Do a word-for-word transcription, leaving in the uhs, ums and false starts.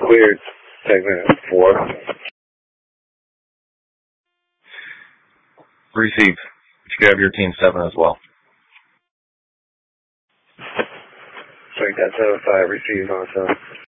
Cleared. Segment four. Receive. You have your team seven as well. Sorry, that's seven five. Receive on seven.